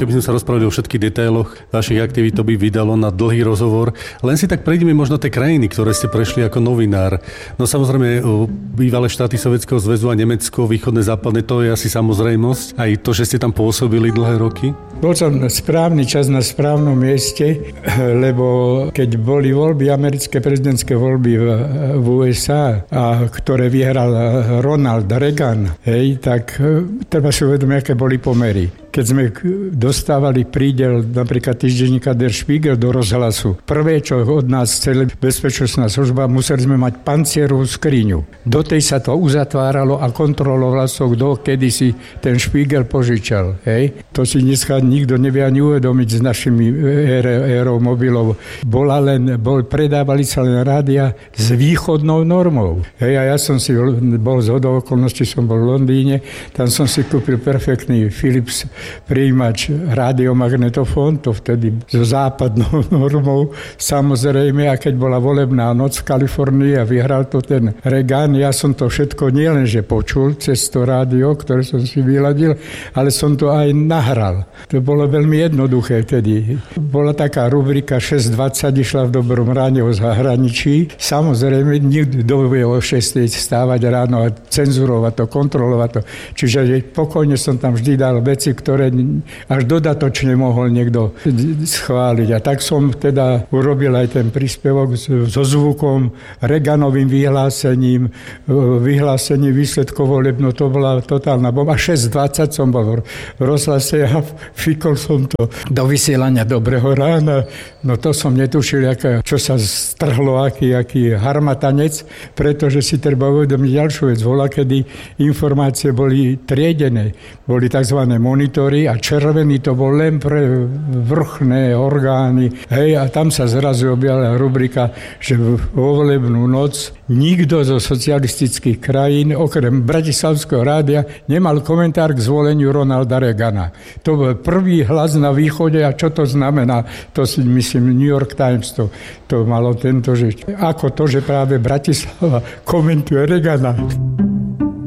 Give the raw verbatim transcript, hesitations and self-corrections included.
keby sme sa rozprávali o všetkých detailoch vašich aktivít, to by vydalo na dlhý rozhovor. Len si tak prejdeme možno tie krajiny, ktoré ste prešli ako novinár. No samozrejme, bývalé štáty Sovietskeho zväzu a Nemecko, východné, západné, to je asi samozrejmosť. Aj to, že ste tam pôsobili dlhé roky. Bol som správny čas na správnom mieste, lebo keď boli voľby, americké prezidentské voľby v, v ú es á, a ktoré vyhral Ronald Reagan, hej, tak treba si uvedomiť, aké boli pomery. Keď sme dostávali prídel napríklad týždenníka Der Spiegel do rozhlasu, prvé, čo od nás chcela bezpečnostná služba, museli sme mať pancierovú skriňu. Do tej sa to uzatváralo a kontrolovalo sa, kto kedy si ten Spiegel požičal. Hej. To si dneska nikto nevie ani uvedomiť s našimi érou mobilov. Bola len, bol, predávali sa len rádia s východnou normou. Hej, a ja som si bol z hodou okolností, som bol v Londýne, tam som si kúpil perfektný Philips prijímač radiomagnetofón, to vtedy so západnou normou, samozrejme, a keď bola volebná noc v Kalifornii a vyhral to ten Reagan, ja som to všetko nielenže počul cez to rádio, ktoré som si vyladil, ale som to aj nahral. To bolo veľmi jednoduché vtedy. Bola taká rubrika šesť dvadsať, išla v dobrom ráne o zahraničí. Samozrejme, nikto vie o šesť stávať ráno a cenzurovať to, kontrolovať to. Čiže pokojne som tam vždy dal veci, ktoré ktoré až dodatočne mohol niekto schváliť. A tak som teda urobil aj ten príspevok so zvukom, Reaganovým vyhlásením, vyhlásením výsledkov volieb, no to bola totálna bomba. A šesť dvadsať som bol v rozhlase a fikol som to do vysielania Dobrého rána. No to som netušil, aká, čo sa strhlo, aký, aký harmatanec, pretože si treba uvedomiť ďalšiu vec. Bola, kedy informácie boli triedené, boli tzv. Monitory a červený to bol len pre vrchné orgány. Hej, a tam sa zrazu objavila rubrika, že vo volebnú noc nikto zo socialistických krajín, okrem Bratislavského rádia, nemal komentár k zvoleniu Ronalda Reagana. To bol prvý hlas na východe a čo to znamená? To si myslím New York Times to, to malo tento, že ako to, že práve Bratislava komentuje Reagana.